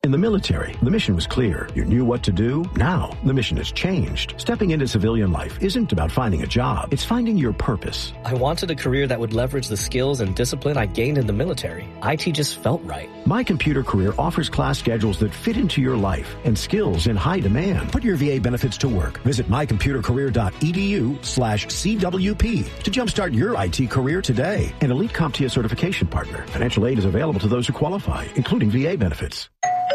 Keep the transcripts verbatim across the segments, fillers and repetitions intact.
In the military, the mission was clear. You knew what to do. Now, the mission has changed. Stepping into civilian life isn't about finding a job. It's finding your purpose. I wanted a career that would leverage the skills and discipline I gained in the military. I T just felt right. My Computer Career offers class schedules that fit into your life and skills in high demand. Put your V A benefits to work. Visit mycomputercareer.edu slash CWP to jumpstart your I T career today. An Elite CompTIA certification partner. Financial aid is available to those who qualify, including V A benefits.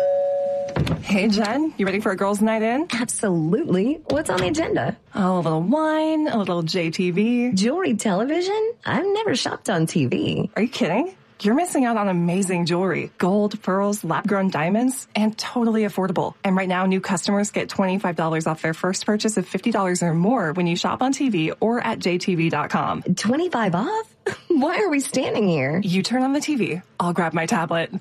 Hey, Jen, you ready for a girls' night in? Absolutely. What's on the agenda? Oh, a little wine, a little J T V. Jewelry television? I've never shopped on T V. Are you kidding? You're missing out on amazing jewelry. Gold, pearls, lab-grown diamonds, and totally affordable. And right now, new customers get twenty-five dollars off their first purchase of fifty dollars or more when you shop on T V or at J T V dot com. twenty-five off? Why are we standing here? You turn on the T V. I'll grab my tablet.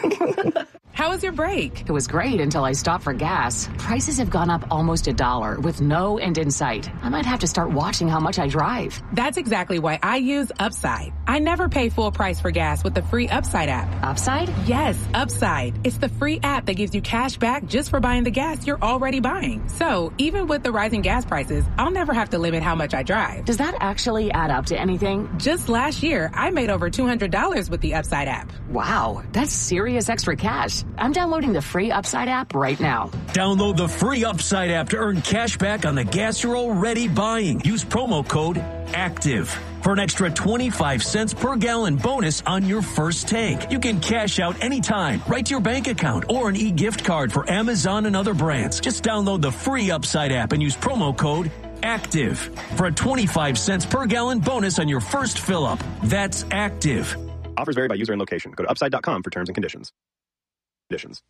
How was your break? It was great until I stopped for gas. Prices have gone up almost a dollar with no end in sight. I might have to start watching how much I drive. That's exactly why I use Upside. I never pay full price for gas with the free Upside app. Upside? Yes, Upside. It's the free app that gives you cash back just for buying the gas you're already buying. So even with the rising gas prices, I'll never have to limit how much I drive. Does that actually add up to anything? Just last year, I made over two hundred dollars with the Upside app. Wow, that's serious extra cash. I'm downloading the free Upside app right now. Download the free Upside app to earn cash back on the gas you're already buying. Use promo code ACTIVE for an extra twenty-five cents per gallon bonus on your first tank. You can cash out anytime, right to your bank account, or an e-gift card for Amazon and other brands. Just download the free Upside app and use promo code ACTIVE for a twenty-five cents per gallon bonus on your first fill-up. That's ACTIVE. Offers vary by user and location. Go to upside dot com for terms and conditions. Conditions.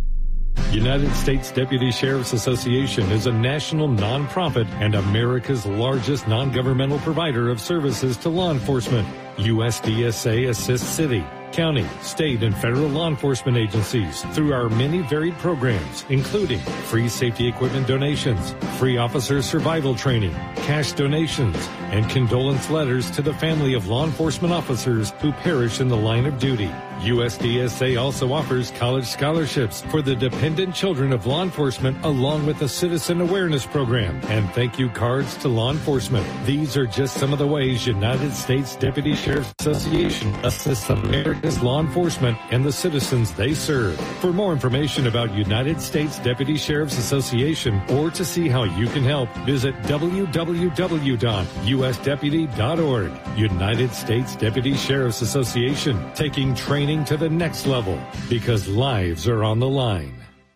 United States Deputy Sheriff's Association is a national nonprofit and America's largest non-governmental provider of services to law enforcement. U S D S A assists city, county, state, and federal law enforcement agencies through our many varied programs, including free safety equipment donations, free officer survival training, cash donations, and condolence letters to the family of law enforcement officers who perish in the line of duty. U S D S A also offers college scholarships for the dependent children of law enforcement, along with a citizen awareness program and thank you cards to law enforcement. These are just some of the ways United States Deputy Sheriff's Association assists America's law enforcement and the citizens they serve. For more information about United States Deputy Sheriff's Association or to see how you can help, visit w w w dot u s deputy dot org. United States Deputy Sheriff's Association, taking training to the next level because lives are on the line.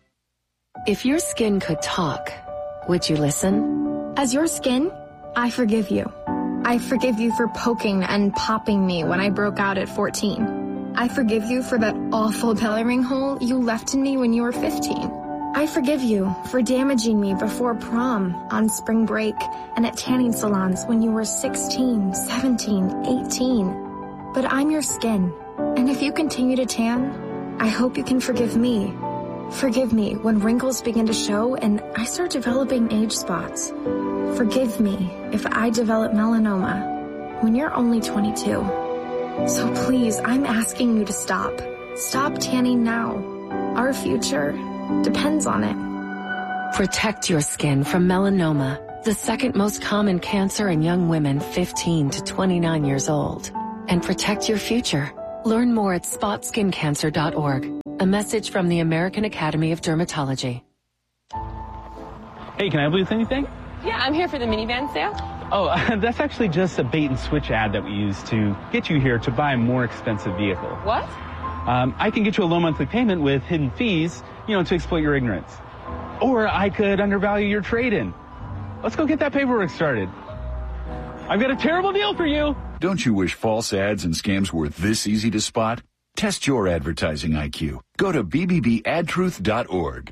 If your skin could talk, would you listen? As your skin, I forgive you. I forgive you for poking and popping me when I broke out at fourteen. I forgive you for that awful belly ring hole you left in me when you were fifteen. I forgive you for damaging me before prom, on spring break, and at tanning salons when you were sixteen, seventeen, eighteen. But I'm your skin. And if you continue to tan, I hope you can forgive me. Forgive me when wrinkles begin to show and I start developing age spots. Forgive me if I develop melanoma when you're only twenty-two. So please, I'm asking you to stop. Stop tanning now. Our future depends on it. Protect your skin from melanoma, the second most common cancer in young women fifteen to twenty-nine years old. And protect your future. Learn more at spot skin cancer dot org. A message from the American Academy of Dermatology. Hey, can I help you with anything? Yeah, I'm here for the minivan sale. Oh, uh, that's actually just a bait and switch ad that we use to get you here to buy a more expensive vehicle. What? Um, I can get you a low monthly payment with hidden fees, you know, to exploit your ignorance. Or I could undervalue your trade-in. Let's go get that paperwork started. I've got a terrible deal for you. Don't you wish false ads and scams were this easy to spot? Test your advertising I Q. Go to b b b ad truth dot org.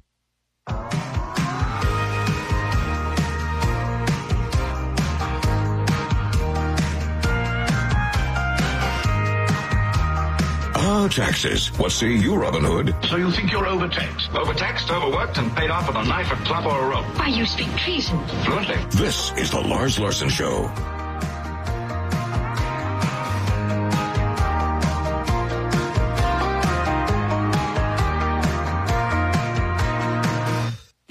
Ah, taxes. What say you, Robin Hood? So you think you're overtaxed? Overtaxed, overworked, and paid off with a knife, a club, or a rope? Why, you speak treason. Fluently. This is the Lars Larson Show.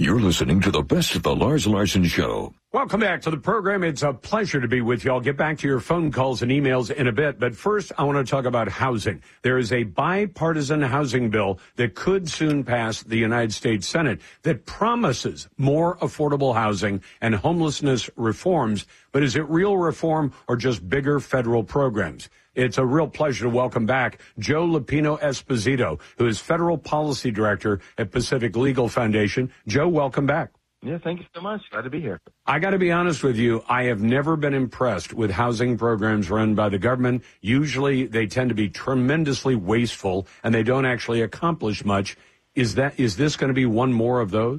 You're listening to the best of the Lars Larson Show. Welcome back to the program. It's a pleasure to be with you. I'll get back to your phone calls and emails in a bit. But first, I want to talk about housing. There is a bipartisan housing bill that could soon pass the United States Senate that promises more affordable housing and homelessness reforms. But is it real reform or just bigger federal programs? It's a real pleasure to welcome back Joe Lupino Esposito, who is Federal Policy Director at Pacific Legal Foundation. Joe, welcome back. Yeah, thank you so much. Glad to be here. I got to be honest with you. I have never been impressed with housing programs run by the government. Usually they tend to be tremendously wasteful and they don't actually accomplish much. Is that, is this going to be one more of those?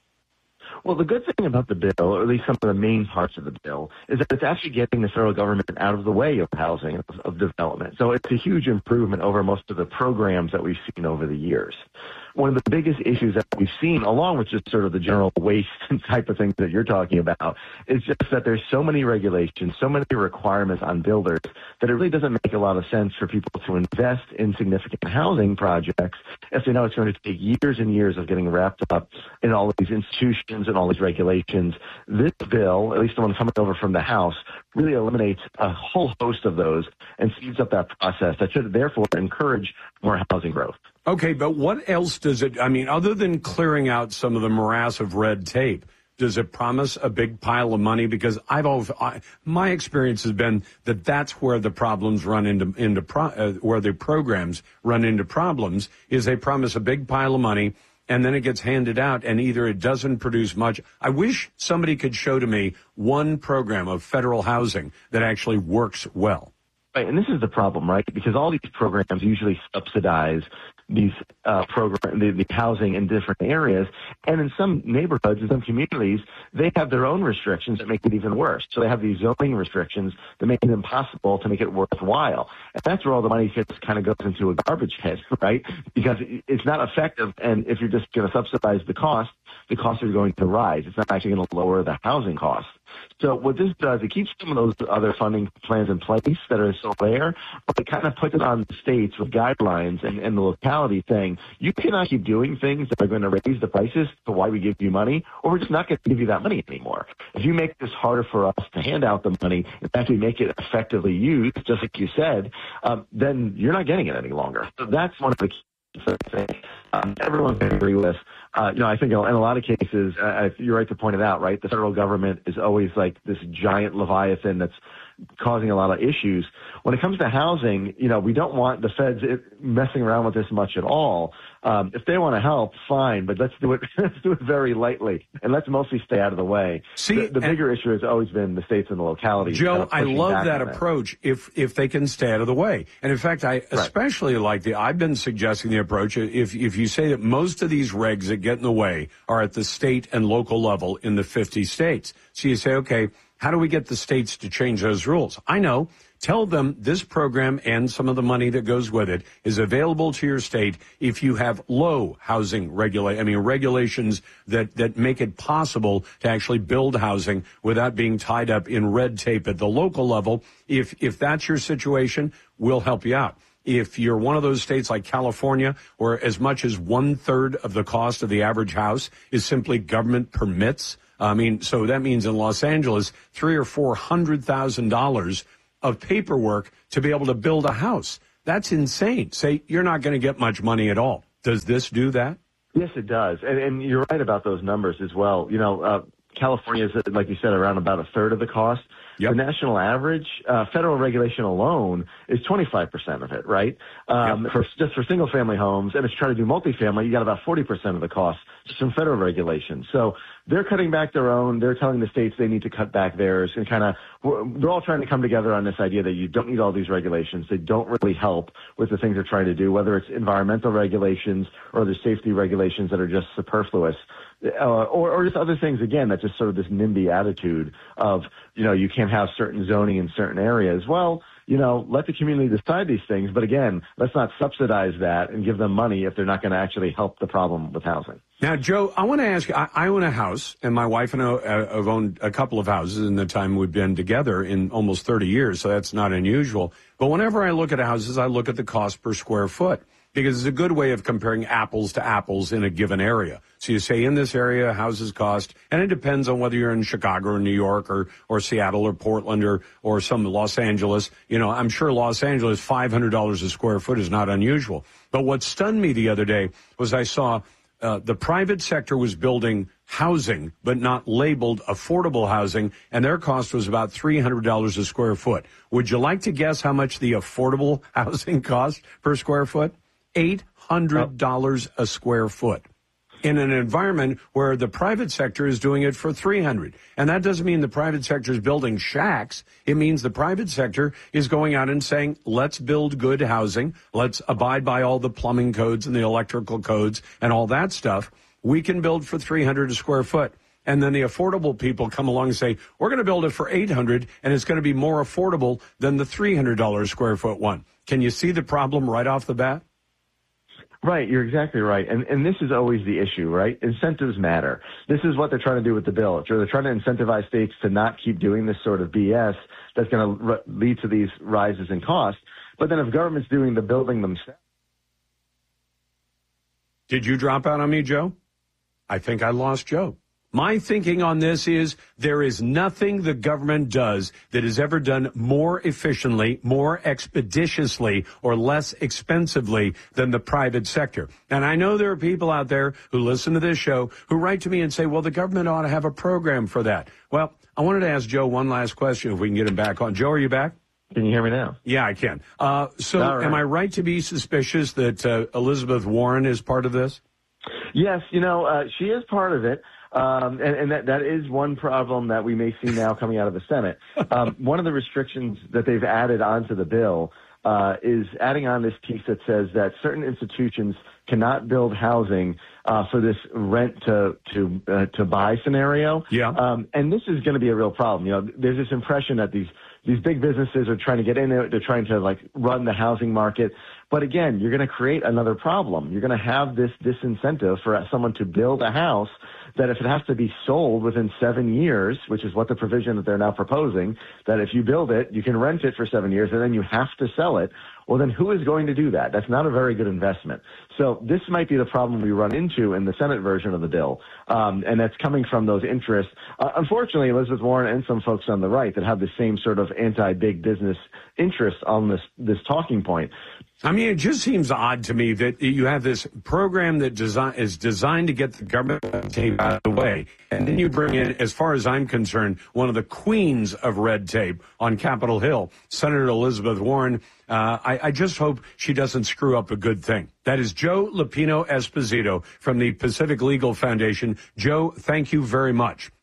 Well, the good thing about the bill, or at least some of the main parts of the bill, is that it's actually getting the federal government out of the way of housing, of, of development. So it's a huge improvement over most of the programs that we've seen over the years. One of the biggest issues that we've seen, along with just sort of the general waste and type of things that you're talking about, is just that there's so many regulations, so many requirements on builders that it really doesn't make a lot of sense for people to invest in significant housing projects if they know it's going to take years and years of getting wrapped up in all of these institutions and all these regulations. This bill, at least the one coming over from the House, really eliminates a whole host of those and speeds up that process that should therefore encourage more housing growth. Okay, but what else does it, I mean, other than clearing out some of the morass of red tape, does it promise a big pile of money? Because I've always, I, my experience has been that that's where the problems run into, into pro, uh, where the programs run into problems, is they promise a big pile of money and then it gets handed out and either it doesn't produce much. I wish somebody could show to me one program of federal housing that actually works well. Right, and this is the problem, right? Because all these programs usually subsidize these uh, program, the, the housing in different areas, and in some neighborhoods, in some communities, they have their own restrictions that make it even worse. So they have these zoning restrictions that make it impossible to make it worthwhile, and that's where all the money just kind of goes into a garbage head, right? Because it's not effective, and if you're just going to subsidize the cost, the costs are going to rise. It's not actually going to lower the housing costs. So what this does, it keeps some of those other funding plans in place that are still there, but it kind of puts it on the states with guidelines and, and the locality saying, you cannot keep doing things that are going to raise the prices to why we give you money, or we're just not going to give you that money anymore. If you make this harder for us to hand out the money and actually make it effectively used, just like you said, um, then you're not getting it any longer. So that's one of the key things um, everyone can agree with. Uh, you know, I think in a lot of cases, uh, you're right to point it out, right? The federal government is always like this giant leviathan that's causing a lot of issues. When it comes to housing, you know, we don't want the feds messing around with this much at all. Um, if they want to help, fine, but let's do it. Let's do it very lightly, and let's mostly stay out of the way. See, the, the bigger issue has always been the states and the localities. Joe, kind of I love that that approach. If if they can stay out of the way, and in fact, I especially right. like the. I've been suggesting the approach. If if you say that most of these regs that get in the way are at the state and local level in the fifty states, so you say, okay, how do we get the states to change those rules? I know. Tell them this program and some of the money that goes with it is available to your state if you have low housing regula- I mean, regulations that, that make it possible to actually build housing without being tied up in red tape at the local level. If, if that's your situation, we'll help you out. If you're one of those states like California, where as much as one third of the cost of the average house is simply government permits, I mean, so that means in Los Angeles, three or four hundred thousand dollars of paperwork to be able to build a house. That's insane. Say you're not going to get much money at all. Does this do that? Yes, it does. And, and you're right about those numbers as well. You know, uh, California is, like you said, around about a third of the cost. Yep. The national average, uh, federal regulation alone is twenty-five percent of it, right? Um, yep. for, just for single family homes. And if you try to do multifamily, you got about forty percent of the cost just from federal regulation. So they're cutting back their own. They're telling the states they need to cut back theirs, and kind of, they're all trying to come together on this idea that you don't need all these regulations. They don't really help with the things they're trying to do, whether it's environmental regulations or the safety regulations that are just superfluous. Uh, or, or just other things, again, that's just sort of this NIMBY attitude of, you know, you can't have certain zoning in certain areas. Well, you know, let the community decide these things. But again, let's not subsidize that and give them money if they're not going to actually help the problem with housing. Now, Joe, I want to ask you, I, I own a house, and my wife and I uh, have owned a couple of houses in the time we've been together in almost thirty years, so that's not unusual. But whenever I look at houses, I look at the cost per square foot. because it's a good way of comparing apples to apples in a given area. So you say in this area, houses cost, and it depends on whether you're in Chicago or New York or, or Seattle or Portland or, or some Los Angeles. You know, I'm sure Los Angeles, five hundred dollars a square foot is not unusual. But what stunned me the other day was I saw uh, the private sector was building housing, but not labeled affordable housing, and their cost was about three hundred dollars a square foot. Would you like to guess how much the affordable housing cost per square foot? eight hundred dollars a square foot in an environment where the private sector is doing it for three hundred dollars. And that doesn't mean the private sector is building shacks. It means the private sector is going out and saying, let's build good housing. Let's abide by all the plumbing codes and the electrical codes and all that stuff. We can build for three hundred dollars a square foot. And then the affordable people come along and say, we're going to build it for eight hundred dollars, and it's going to be more affordable than the three hundred dollars a square foot one. Can you see the problem right off the bat? Right, you're exactly right. And and this is always the issue, right? Incentives matter. This is what they're trying to do with the bill. They're trying to incentivize states to not keep doing this sort of B S that's going to re- lead to these rises in cost. But then if government's doing the building themselves. Did you drop out on me, Joe? I think I lost Joe. My thinking on this is there is nothing the government does that is ever done more efficiently, more expeditiously, or less expensively than the private sector. And I know there are people out there who listen to this show who write to me and say, well, the government ought to have a program for that. Well, I wanted to ask Joe one last question if we can get him back on. Joe, are you back? Can you hear me now? Yeah, I can. Uh, so right. Am I right to be suspicious that uh, Elizabeth Warren is part of this? Yes, you know, uh, she is part of it. Um, and, and that, that is one problem that we may see now coming out of the Senate. Um, one of the restrictions that they've added onto the bill uh, is adding on this piece that says that certain institutions cannot build housing uh, for this rent to to uh, to buy scenario. Yeah. Um, and this is going to be a real problem. You know, there's this impression that these these big businesses are trying to get in there. They're trying to like run the housing market. But again, you're going to create another problem. You're going to have this disincentive for someone to build a house that if it has to be sold within seven years, which is what the provision that they're now proposing, that if you build it, you can rent it for seven years and then you have to sell it. Well, then who is going to do that? That's not a very good investment. So this might be the problem we run into in the Senate version of the bill. Um, and that's coming from those interests. Uh, unfortunately, Elizabeth Warren and some folks on the right that have the same sort of anti-big business interest on this, this talking point. I mean, it just seems odd to me that you have this program that design, is designed to get the government tape out of the way. And then you bring in, as far as I'm concerned, one of the queens of red tape on Capitol Hill, Senator Elizabeth Warren. Uh, I, I just hope she doesn't screw up a good thing. That is Joe Lupino Esposito from the Pacific Legal Foundation. Joe, thank you very much.